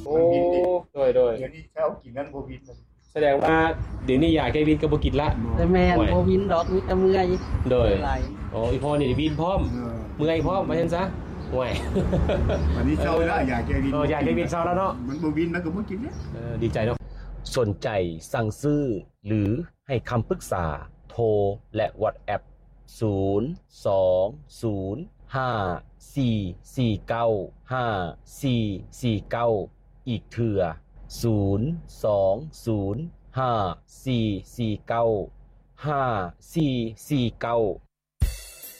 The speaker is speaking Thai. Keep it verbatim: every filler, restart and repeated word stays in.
โอ้โดยโดยเดี๋ยวนี้เช้ากินนั้นโบวินแสดงว่าเดี๋ยวนี้ยาแก้วินก็บ่กินละแต่แม่นโบวินดอกมีแต่เมื่อยโดยอ๋ออีพ่อนี่วินพร้อมเมื่อยพร้อมว่าซั่นซะห่วยวันนี้เช้าแล้วอยากแก้วินเอออยากแก้วินเช้าแล้วเนาะมันโบวินมันก็บ่กินเนี่ยเออดีใจเนาะสนใจสั่งซื้อหรือให้คำปรึกษาโทรและ WhatsApp ศูนย์ สอง ศูนย์ ห้า สี่ สี่ เก้า ห้า สี่ สี่ เก้าอีกเทื่อศูนย์ สอง ศูนย์ ห้า สี่ สี่ เก้า ห้า สี่ สี่ เก้า